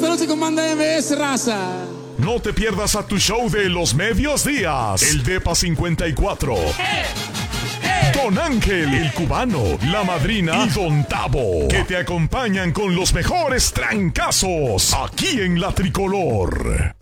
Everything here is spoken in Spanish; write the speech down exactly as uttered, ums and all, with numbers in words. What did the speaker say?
esta noche con Banda M S, raza. No te pierdas a tu show de los medios días, el Depa cincuenta y cuatro. Don Ángel, el cubano, la madrina y Don Tavo, que te acompañan con los mejores trancazos aquí en La Tricolor.